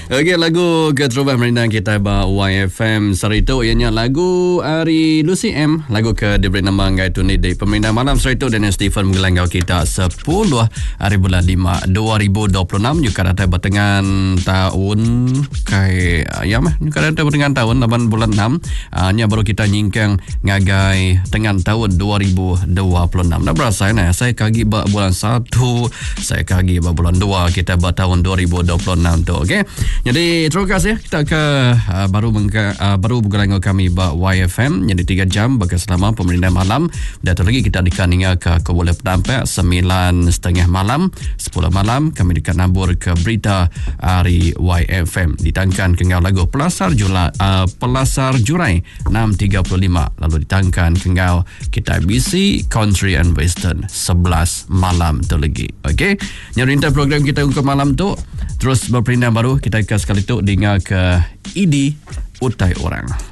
Okey, lagu keteruban merindang kita ba YFM Sarito ianya lagu Ari Lucy M, lagu ke diberi nama Ngai Tuni di pemerintah malam Sarito dan Stephen menggelanggau kita 10 hari bulan 5 2026 juga datang bertengan tahun kai ya mah juga datang bertengan tahun 8 bulan 6 nya baru kita nyingkang ngagai tengan tahun 2026. Dah berasa nah saya kagi ba bulan 1, saya kagi ba bulan 2, kita ba tahun 2026 tu. Okey. Jadi terima kasih kita ke baru bergelanggau kami ba YFM jadi 3 jam bagi selama pemerintah malam dan lagi kita dikan hingga ke boleh penampak 9.30 malam 10 malam kami dikan nabur ke berita hari YFM ditangkan kengau lagu Pelasar Jurai 6.35 lalu ditangkan kengau kita BC Country and Western 11 malam tu lagi. Okey, nyerinta program kita untuk malam tu terus berpindah baru kita ke sekali tu dengar ke Idi Utai Orang.